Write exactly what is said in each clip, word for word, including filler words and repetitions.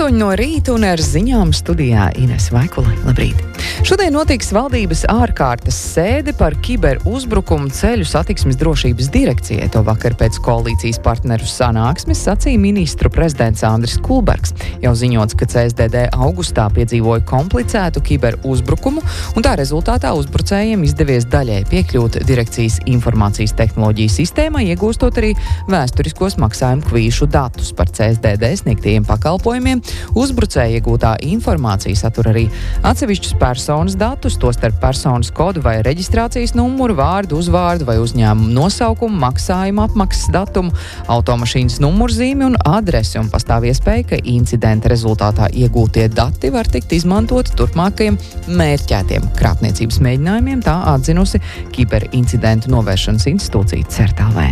Astoņi no rīta un ar ziņām studijā Ines Vaikule. Labrīt! Šodien notiks valdības ārkārtas sēde par kiberuzbrukumu ceļu satiksmes drošības direkcijai. To vakar pēc koalīcijas partneru sanāksmes sacīja ministru prezidents Andris Kulbergs. Jau ziņots, ka C S D D augustā piedzīvoja komplicētu kiberuzbrukumu, un tā rezultātā uzbrucējiem izdevies daļēji piekļūt direkcijas informācijas tehnoloģiju sistēmai, iegūstot arī vēsturiskos maksājumu kvīšu datus par C S D D sniegtajiem pakalpojumiem. Uzbrucēja iegūtā informācija satur arī atsevišķus personas datus, tostarp personas kodu vai reģistrācijas numuru, vārdu, uzvārdu vai uzņēmumu nosaukumu, maksājumu apmaksas datumu, automašīnas numurzīmi un adresi, un pastāv iespēja, ka incidenta rezultātā iegūtie dati var tikt izmantoti turpmākajiem mērķētiem krāpniecības mēģinājumiem, tā atzinusi Kiberincidentu novēršanas institūcija CERT.lv.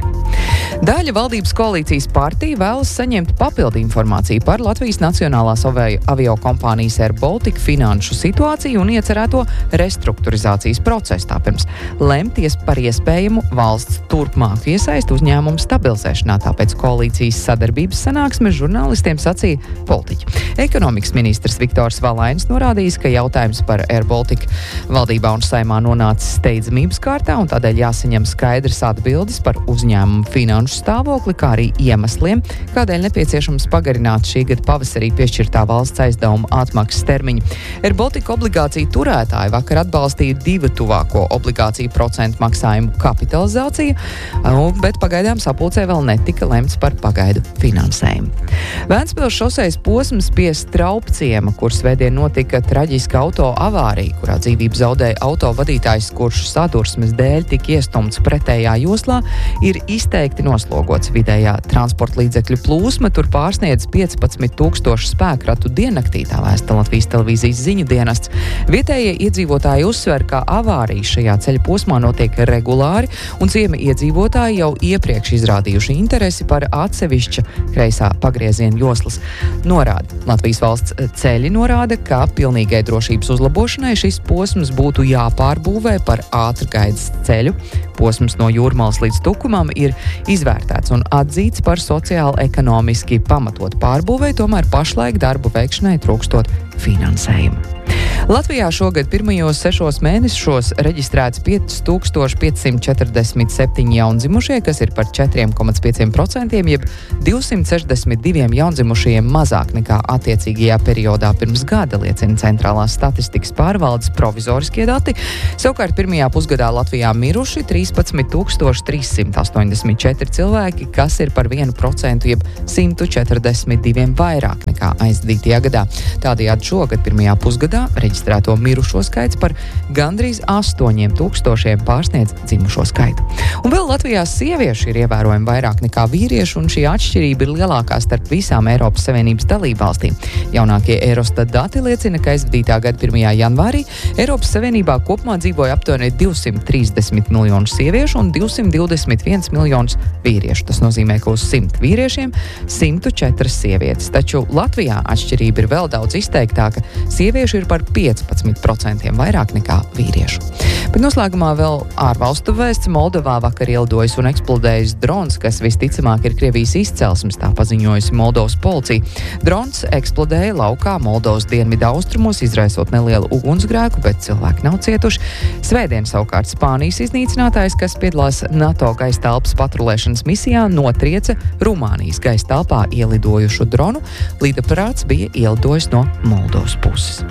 Daļa valdības koalīcijas partija vēlas saņemt papildu informāciju par Latvijas Nacionālās aviokompānijas Air Baltica finanšu situāciju un iecerēto restruktūrizācijas procesu, tā pirms lemties par iespējamu valsts turpmāku iesaistu uzņēmumu stabilizēšanā, tāpēc koalīcijas sadarbības sanāksmes žurnālistiem sacīja politiķi. Ekonomikas ministrs Viktors Valainis norādījis, ka jautājums par Air Baltica valdībā un saimā nonācis steidzamības kārtā, un tādēļ jāsaņem skaidrs atbildes par uzņēmumu finanšu stāvokli, kā arī iemesliem, kādēļ nepieciešams pagarināt šī gada pavasarī piešķirtā valsts aizdevuma atmaksas termiņu. Air Baltica obligāciju turētāji vakar atbalstīja divu tuvāko obligāciju procentu maksājumu kapitalizāciju, bet pagaidām sapulcē vēl netika lemts par pagaidu finansējumu. Ventspils šosejas posms pie Straupciema, kur svētdien notika traģiska auto avārija, kurā dzīvību zaudēja auto vadītājs, kurš sadursmes dēļ tika iestumts pretējā joslā, ir izteikti noslogots. Vidējā transporta līdzekļu plūsma tur pārsniedz piecpadsmit tūkstošu spēkratu diennaktī, tā vēsta Latvijas televīzijas ziņu dienests. Vietējie iedzīvotāji uzsver, ka avārijas šajā ceļa posmā notiek regulāri, un ciemi iedzīvotāji jau iepriekš izrādījuši interesi par atsevišķa kreisā pagrieziena joslas norādi. Latvijas valsts ceļi norāda, ka pilnīgai drošības uzlabošanai šis posms būtu jāpārbūvē par ātrgaitas ceļu. Posms no Jūrmalas līdz Tukumam ir izvērtēts un atzīts par sociāli ekonomiski pamatotu pārbūvei, tomēr pašlaik darbu veikšanai trūkstot finansējumu. Latvijā šogad pirmajos sešos mēnešos reģistrēts pieci tūkstoši piecsimt četrdesmit septiņi jaundzimušie, kas ir par četri komats pieci procenti, jeb divsimt sešdesmit divi jaundzimušie mazāk nekā attiecīgajā periodā pirms gada, liecina Centrālās statistikas pārvaldes provizoriskie dati. Savukārt pirmajā pusgadā Latvijā miruši trīspadsmit tūkstoši trīs simti astoņdesmit četri cilvēki, kas ir par vienu procentu, jeb simt četrdesmit divi vairāk nekā aizdītajā gadā. Tādējādi šogad pirmajā pusgadā reģistrēto mirušo skaits par gandrīz astoņiem tūkstošiem pārsniedz dzimušo skaitu. Un vēl Latvijā sieviešu ir ievērojami vairāk nekā vīriešu, un šī atšķirība ir lielākā starp visām Eiropas Savienības dalībvalstīm. Jaunākie Eurostat dati liecina, ka aizvadītā gada pirmajā janvārī Eiropas Savienībā kopumā dzīvoja aptuveni divsimt trīsdesmit miljonu sieviešu un divsimt divdesmit viens miljonus vīriešu. Tas nozīmē, ka uz simt vīriešiem simt četri sievietes. Taču Latvijā atšķirība ir vēl daudz izteiktāka. Sieviešu ir par piecpadsmit procentiem vairāk nekā vīriešu. Bet noslēgumā vēl ārvalstu vēsts. Moldovā vakar ielidojis un eksplodējis drons, kas visticamāk ir Krievijas izcelsmes, tā paziņojusi Moldovas policija. Drons eksplodēja laukā Moldovas dienvidu austrumos, izraisot nelielu ugunsgrēku, bet cilvēki nav cietuši. Svētdien savukārt Spānijas iznīcinātājs, kas piedalās NATO gaisa telpas patrulēšanas misijā, notrieca Rumānijas gaisa telpā ielidojušu dronu. Lidaparāts bija ielidojis no Moldovas puses.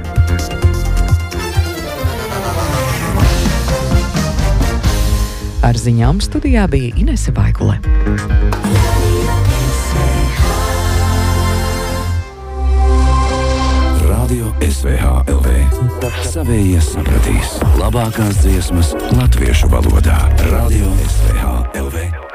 Ar ziņām studijā bija Inese Vaikule. Radio S V H L V. Savējie sapratīs. Labākās dziesmas latviešu valodā. Radio S V H L V.